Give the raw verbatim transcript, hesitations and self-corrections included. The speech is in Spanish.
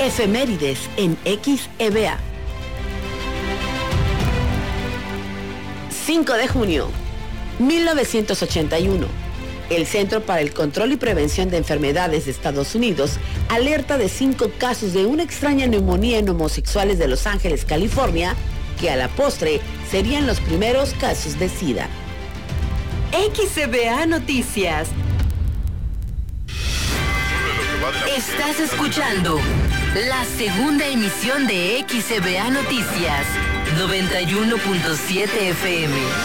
Efemérides en X E B A. cinco de junio, mil novecientos ochenta y uno. El Centro para el Control y Prevención de Enfermedades de Estados Unidos alerta de cinco casos de una extraña neumonía en homosexuales de Los Ángeles, California, que a la postre serían los primeros casos de SIDA. X E B A Noticias. Estás escuchando la segunda emisión de X E B A Noticias, noventa y uno punto siete F M.